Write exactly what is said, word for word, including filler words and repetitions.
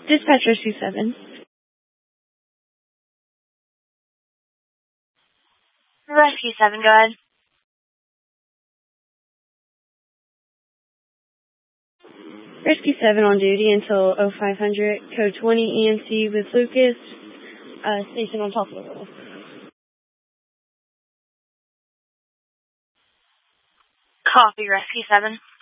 Dispatch Rescue seven. Rescue seven, go ahead. Rescue seven on duty until oh five hundred, code twenty E M C with Lucas, uh, station on top of the roof. Copy, Rescue seven.